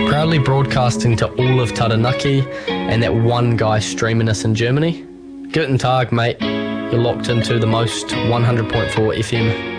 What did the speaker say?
Proudly broadcasting to all of Taranaki and that one guy streaming us in Germany. Guten Tag, mate. You're locked into the most 100.4 FM.